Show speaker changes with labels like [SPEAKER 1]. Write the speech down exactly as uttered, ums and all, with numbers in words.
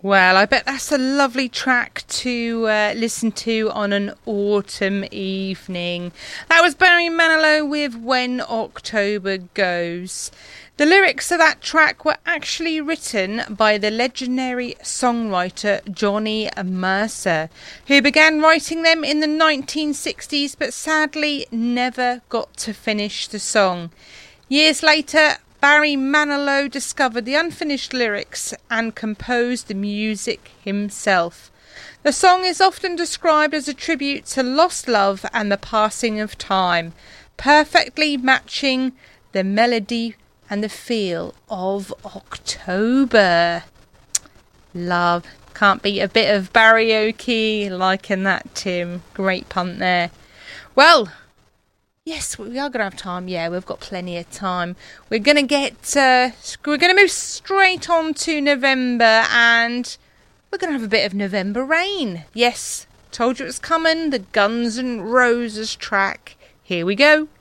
[SPEAKER 1] Well, I bet that's a lovely track to uh, listen to on an autumn evening. That was Barry Manilow with When October Goes. The lyrics of that track were actually written by the legendary songwriter Johnny Mercer, who began writing them in the nineteen sixties but sadly never got to finish the song. Years later, Barry Manilow discovered the unfinished lyrics and composed the music himself. The song is often described as a tribute to lost love and the passing of time, perfectly matching the melody and the feel of October. Love. Can't beat a bit of karaoke. Liking that, Tim. Great punt there. Well, yes, we are going to have time. Yeah, we've got plenty of time. We're going to get, uh, we're going to move straight on to November, and we're going to have a bit of November rain. Yes, told you it was coming. The Guns N' Roses track. Here we go.